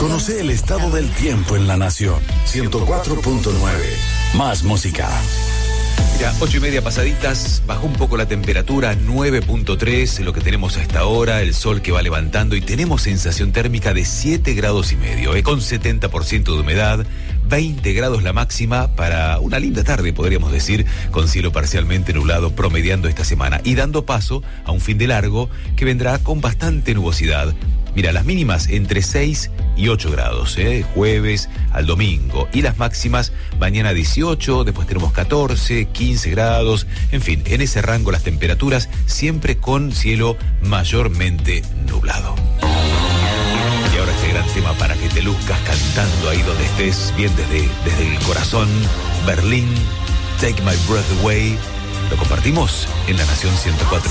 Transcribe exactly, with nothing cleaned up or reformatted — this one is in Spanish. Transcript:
Conoce el estado del tiempo en la nación. ciento cuatro punto nueve. Más música. Ya, ocho y media pasaditas, bajó un poco la temperatura, nueve punto tres, lo que tenemos a esta hora, el sol que va levantando y tenemos sensación térmica de siete grados y medio, eh, con setenta por ciento de humedad, veinte grados la máxima para una linda tarde, podríamos decir, con cielo parcialmente nublado promediando esta semana y dando paso a un fin de largo que vendrá con bastante nubosidad. Mira, las mínimas entre seis y ocho grados, ¿eh? Jueves al domingo. Y las máximas mañana dieciocho, después tenemos catorce, quince grados. En fin, en ese rango las temperaturas, siempre con cielo mayormente nublado. Y ahora este gran tema para que te luzcas cantando ahí donde estés, bien desde, desde el corazón. Berlín, Take My Breath Away. Lo compartimos en La Nación ciento cuatro.